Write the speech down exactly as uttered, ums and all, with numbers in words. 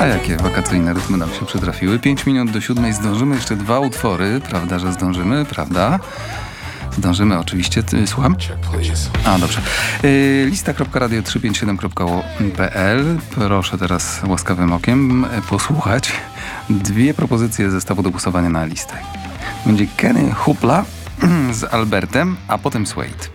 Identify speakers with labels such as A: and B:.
A: A jakie wakacyjne rytmy nam się przytrafiły. Pięć minut do siódmej, zdążymy jeszcze dwa utwory. Prawda, że zdążymy? Prawda? Zdążymy oczywiście. Ty, słucham? A, dobrze. Yy, lista kropka radio trzysta pięćdziesiąt siedem kropka p l. Proszę teraz łaskawym okiem posłuchać dwie propozycje zestawu do głosowania na listę. Będzie Kenny Hoopla z Albertem, a potem Suede.